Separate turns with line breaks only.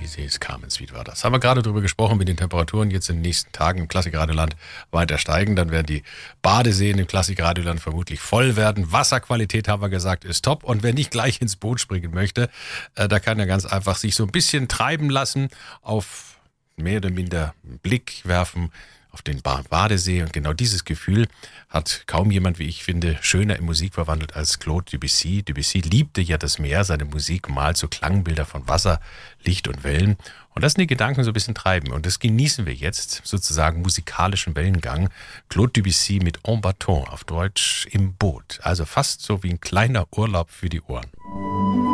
Champs-Élysées, Carmen Suite war das. Haben wir gerade drüber gesprochen, wie die Temperaturen jetzt in den nächsten Tagen im Klassikradioland weiter steigen. Dann werden die Badeseen im Klassikradioland vermutlich voll werden. Wasserqualität, haben wir gesagt, ist top. Und wer nicht gleich ins Boot springen möchte, da kann er ganz einfach sich so ein bisschen treiben lassen, auf mehr oder minder einen Blick werfen auf den Badesee. Und genau dieses Gefühl hat kaum jemand, wie ich finde, schöner in Musik verwandelt als Claude Debussy. Debussy liebte ja das Meer. Seine Musik malt so Klangbilder von Wasser, Licht und Wellen. Und das sind die Gedanken so ein bisschen treiben. Und das genießen wir jetzt, sozusagen musikalischen Wellengang. Claude Debussy mit En Bateau, auf Deutsch im Boot. Also fast so wie ein kleiner Urlaub für die Ohren.